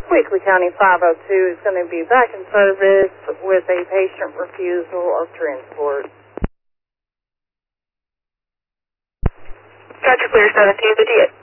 Weakley County 502 is going to be back in service with a patient refusal of transport. Roger, clear 1758.